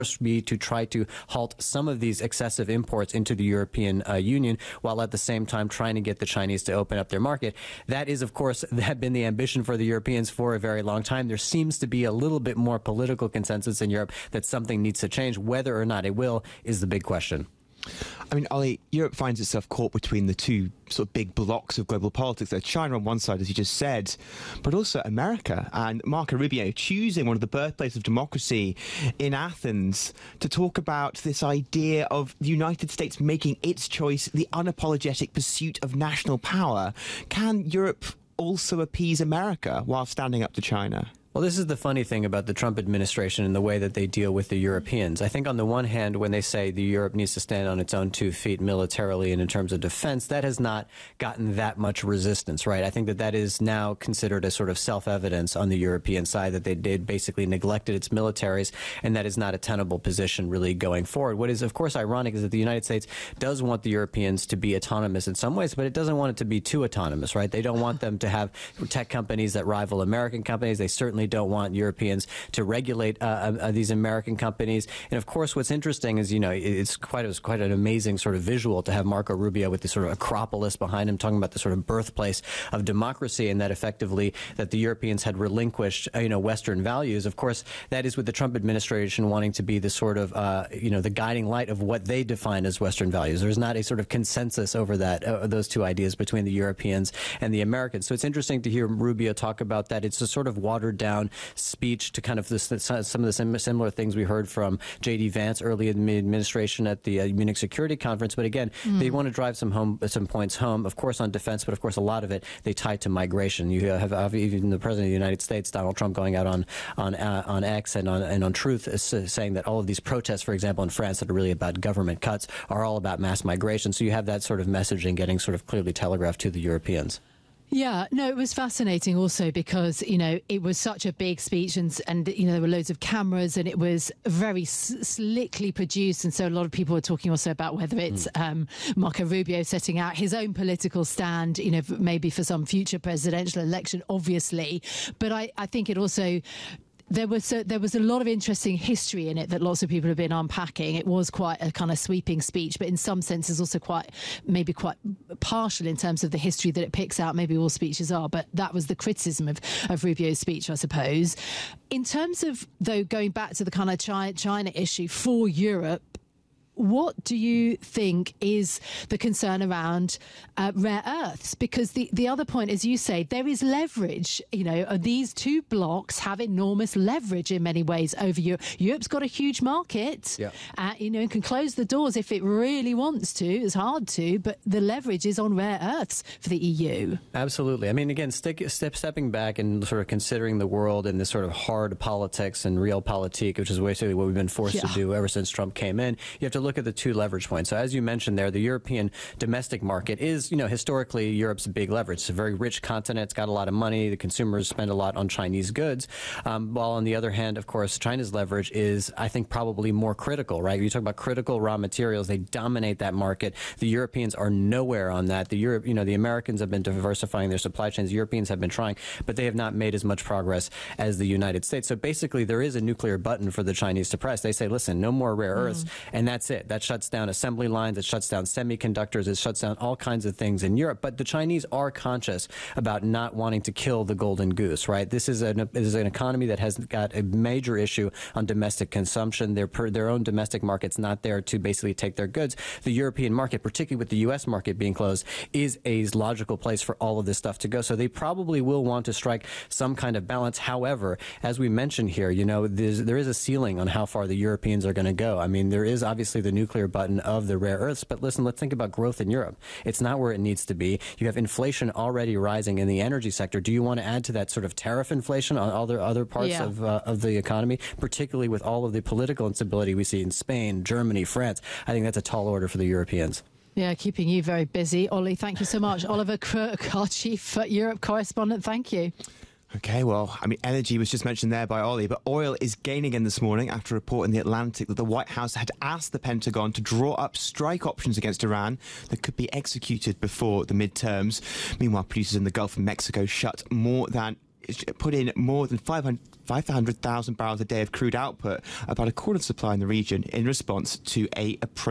be to try to halt some of these excessive imports into the European Union, while at the same time trying to get the Chinese to open up their market. That is, of course, that been the ambition for the Europeans for a very long time. There seems to be a little bit more political consensus in Europe that something needs to change. Whether or not it will is the big question. I mean, Ollie, Europe finds itself caught between the two sort of big blocks of global politics. There's China on one side, as you just said, but also America. And Marco Rubio choosing one of the birthplaces of democracy in Athens to talk about this idea of the United States making its choice, the unapologetic pursuit of national power. Can Europe also appease America while standing up to China? Well, this is the funny thing about the Trump administration and the way that they deal with the Europeans. I think on the one hand, when they say the Europe needs to stand on its own 2 feet militarily and in terms of defense, that has not gotten that much resistance, right? I think that that is now considered a sort of self-evidence on the European side that they did basically neglected its militaries, and that is not a tenable position really going forward. What is, of course, ironic is that the United States does want the Europeans to be autonomous in some ways, but it doesn't want it to be too autonomous, right? They don't want them to have tech companies that rival American companies. They certainly don't want Europeans to regulate these American companies. And of course, what's interesting is, you know, it was quite an amazing sort of visual to have Marco Rubio with this sort of Acropolis behind him, talking about the sort of birthplace of democracy, and that effectively that the Europeans had relinquished, you know, Western values. Of course, that is with the Trump administration wanting to be the sort of, you know, the guiding light of what they define as Western values. There's not a sort of consensus over that, those two ideas between the Europeans and the Americans. So it's interesting to hear Rubio talk about that. It's a sort of watered down speech to kind of some of the similar things we heard from J.D. Vance early in the administration at the Munich Security Conference. But again, they want to drive some points home, of course, on defense, but of course, a lot of it they tie to migration. You have even the President of the United States, Donald Trump, going out on X and on Truth, saying that all of these protests, for example, in France, that are really about government cuts, are all about mass migration. So you have that sort of messaging getting sort of clearly telegraphed to the Europeans. Yeah, no, it was fascinating also because, you know, it was such a big speech and you know, there were loads of cameras and it was very slickly produced. And so a lot of people were talking also about whether it's Marco Rubio setting out his own political stand, you know, maybe for some future presidential election, obviously. But I think it also... There was a lot of interesting history in it that lots of people have been unpacking. It was quite a kind of sweeping speech, but in some senses also quite partial in terms of the history that it picks out. Maybe all speeches are, but that was the criticism of Rubio's speech, I suppose. In terms of, though, going back to the kind of China issue for Europe, what do you think is the concern around rare earths? Because the other point, as you say, there is leverage. You know, these two blocks have enormous leverage in many ways over Europe. Europe's got a huge market. Yeah. You know, it can close the doors if it really wants to. It's hard to, but the leverage is on rare earths for the EU. Absolutely. I mean, again, stepping back and sort of considering the world in this sort of hard politics and realpolitik, which is basically what we've been forced to do ever since Trump came in. You have to look at the two leverage points. So as you mentioned there, the European domestic market is, you know, historically Europe's big leverage. It's a very rich continent. It's got a lot of money. The consumers spend a lot on Chinese goods. While on the other hand, of course, China's leverage is, I think, probably more critical, right? You talk about critical raw materials. They dominate that market. The Europeans are nowhere on that. The Americans have been diversifying their supply chains. The Europeans have been trying, but they have not made as much progress as the United States. So basically, there is a nuclear button for the Chinese to press. They say, listen, no more rare earths, and that's it. That shuts down assembly lines, it shuts down semiconductors, it shuts down all kinds of things in Europe. But the Chinese are conscious about not wanting to kill the golden goose, right? This is an economy that has got a major issue on domestic consumption. Their own domestic market's not there to basically take their goods. The European market, particularly with the U.S. market being closed, is a logical place for all of this stuff to go. So they probably will want to strike some kind of balance. However, as we mentioned here, you know, there is a ceiling on how far the Europeans are going to go. I mean, there is obviously the nuclear button of the rare earths, but listen, let's think about growth in Europe. It's not where it needs to be. You have inflation already rising in the energy sector. Do you want to add to that sort of tariff inflation on other parts of the economy, particularly with all of the political instability we see in Spain, Germany, France? I think that's a tall order for the Europeans. Yeah, keeping you very busy. Ollie, thank you so much. Oliver Crook, our chief Europe correspondent, thank you. Okay, well, I mean, energy was just mentioned there by Ollie, but oil is gaining again this morning after a report in The Atlantic that the White House had asked the Pentagon to draw up strike options against Iran that could be executed before the midterms. Meanwhile, producers in the Gulf of Mexico shut more than put in more than 500,000 barrels a day of crude output, about a quarter of supply in the region, in response to a